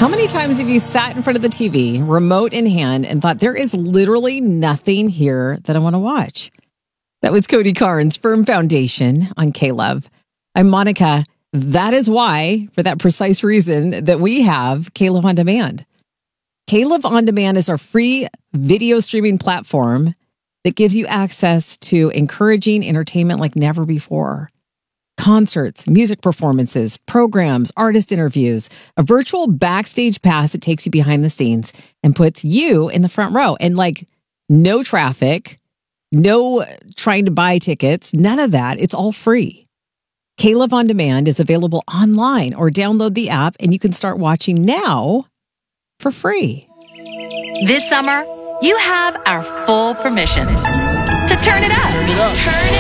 How many times have you sat in front of the TV, remote in hand, and thought there is literally nothing here that I want to watch? That was Cody Carnes, Firm Foundation on K-Love. I'm Monica. That is why, for that precise reason, that we have K-Love On Demand. K-Love On Demand is our free video streaming platform that gives you access to encouraging entertainment like never before. Concerts, music performances, programs, artist interviews, a virtual backstage pass that takes you behind the scenes and puts you in the front row. And no traffic, no trying to buy tickets, none of that. It's all free. K-Love On Demand is available online or download the app and you can start watching now for free. This summer, you have our full permission to turn it up. Turn it